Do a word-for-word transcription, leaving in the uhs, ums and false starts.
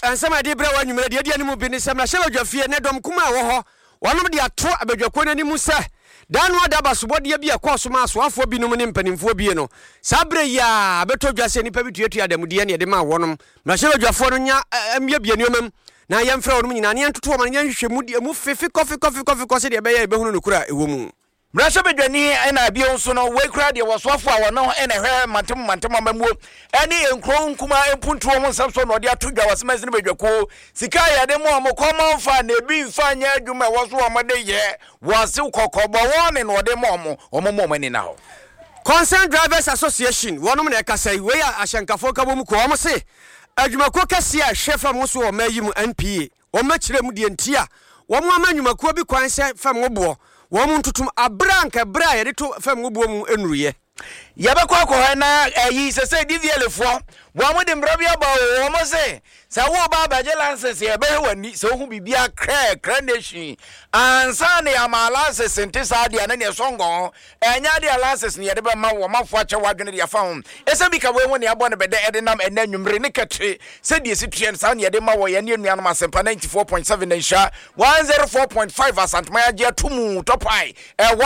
ansama de bra wa nwumre de de animu bi ne sem na hye badwafie ne dom kuma wo ho wonom de ato abadwakwo nanimu se dan no da basobode bi akoso ma asoafo binom ne mpanimfo bi no sabre ya beto dwase nipa bi tuatua adamude ne de ma wonom na hye badwafo no nya amia bianuomam na yemfra wonom nyina ne ntoto ma nya hwehwemu de mu fefe kofi kofi kofi kosi de be ya behunu no kura ewo mu Brasha bedwani ena bia nso no we kra de wasofo a wono ena hwe mantem mantem amamuo ene enkro nkuma empuntuo ho nsapso no de atodwa wasemase ne bedwako sika ya de mo amokomo fa na ebi mfa nya adwuma woso amade ye wase kokobo wone no de mo mo omomo mani na ho Concerned Drivers Association wonom na ekasai we ya ahyankafo ka bom ko omo se adwumako kase a hwefa mo so o mayi mu N P A o ma kire mu de ntia wo mo amanyumako bi kwan se fam ngobo wo mu ntutum abranka bra ye de to fam ngobo mu enuruye yabekwa akọ na ayi sese D V L fo wo mo de mbrabia ba wo mo se sa wo ba ba je license ye be wani se hu bibia kra kra nation ansa ne amala sente sa dia na ne songo enya dia license ne ye de be ma wo mafo ache wadwene dia fa ho ese bi ka wo ne abo ne be de edenam ena nwumre ne katre se die situen sa ne ye de ma wo ye ne nuanom asempa ninety-four point seven na sha one oh four point five asantma ya je tumu topai